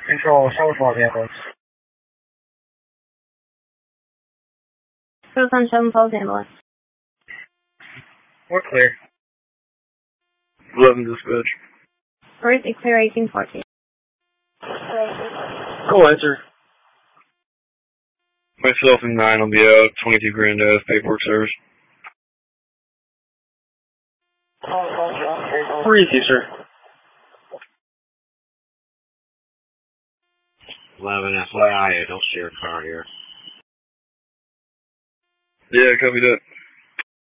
Control, show us log ambulance. Shows on 712 ambulance. We're clear. 11 dispatch. Alright, clear 1814. Go answer. Myself and 9 will be out. 22 Grand Ave, paperwork service. 3 sir. 11 FYI, I don't share a car here. Yeah, copy that.